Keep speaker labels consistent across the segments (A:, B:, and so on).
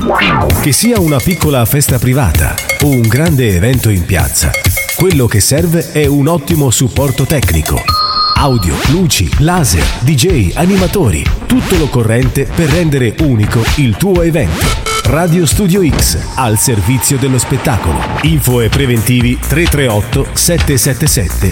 A: Che sia una piccola festa privata o un grande evento in piazza, quello che serve è un ottimo supporto tecnico. Audio, luci, laser, DJ, animatori, tutto l'occorrente per rendere unico il tuo evento. Radio Studio X, al servizio dello spettacolo. Info e preventivi 338 777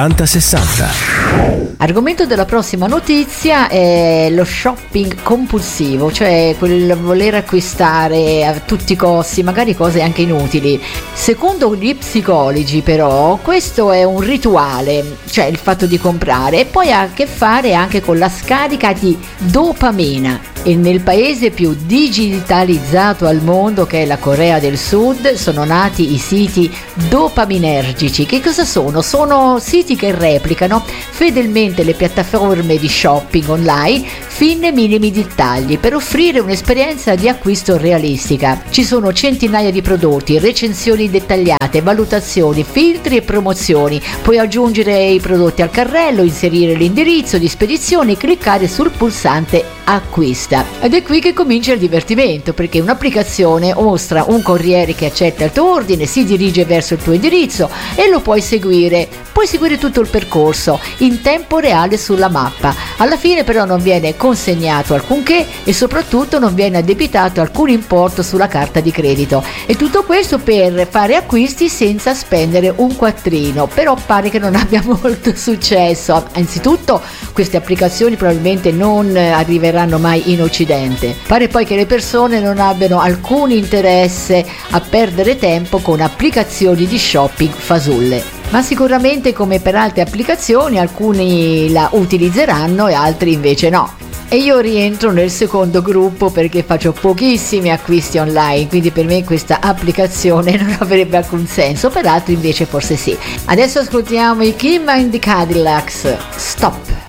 A: 8060.
B: Argomento della prossima notizia è lo shopping compulsivo, cioè quel voler acquistare a tutti i costi, magari cose anche inutili. Secondo gli psicologi però questo è un rituale, cioè il fatto di comprare, e poi ha a che fare anche con la scarica di dopamina. E nel paese più digitalizzato al mondo, che è la Corea del Sud, sono nati i siti dopaminergici. Che cosa sono? Sono siti che replicano fedelmente le piattaforme di shopping online fin nei minimi dettagli per offrire un'esperienza di acquisto realistica. Ci sono centinaia di prodotti, recensioni dettagliate, valutazioni, filtri e promozioni. Puoi aggiungere i prodotti al carrello, inserire l'indirizzo di spedizione e cliccare sul pulsante acquista. Ed è qui che comincia il divertimento, perché un'applicazione mostra un corriere che accetta il tuo ordine, si dirige verso il tuo indirizzo e lo puoi seguire. Puoi seguire tutto il percorso in tempo reale sulla mappa. Alla fine però non viene consegnato alcunché e soprattutto non viene addebitato alcun importo sulla carta di credito. E tutto questo per fare acquisti senza spendere un quattrino. Però pare che non abbia molto successo. Anzitutto queste applicazioni probabilmente non arriveranno mai in Occidente. Pare poi che le persone non abbiano alcun interesse a perdere tempo con applicazioni di shopping fasulle. Ma sicuramente, come per altre applicazioni, alcuni la utilizzeranno e altri invece no. E io rientro nel secondo gruppo perché faccio pochissimi acquisti online, quindi per me questa applicazione non avrebbe alcun senso, per altri invece forse sì. Adesso ascoltiamo i Kim and the Cadillacs, Stop.